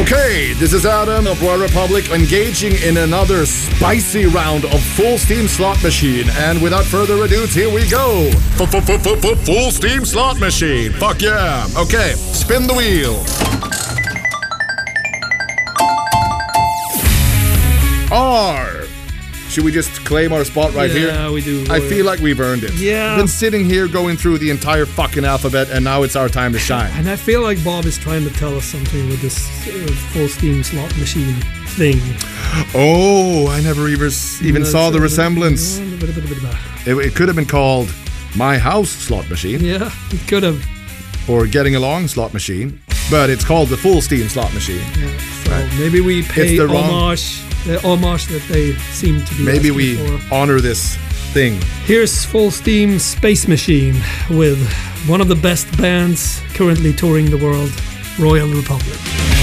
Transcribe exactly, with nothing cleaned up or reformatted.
Okay, this is Adam of Royal Republic engaging in another spicy round of Full Steam Slot Machine. And without further ado, here we go. Full Steam Slot Machine. Fuck yeah. Okay, spin the wheel. R. Should we just claim our spot right yeah, here? Yeah, we do. I feel like we've earned it. Yeah. We've been sitting here going through the entire fucking alphabet, and now it's our time to shine. And I feel like Bob is trying to tell us something with this uh, Full Steam Slot Machine thing. Oh, I never even, even No, saw the uh, resemblance. It, it could have been called My House Slot Machine. Yeah, it could have. Or Getting Along Slot Machine. But it's called the Full Steam Slot Machine. Yeah, so right. maybe we pay the wrong- homage, the homage that they seem to be Maybe asking we for. honor this thing. Here's Full Steam Space Machine with one of the best bands currently touring the world, Royal Republic.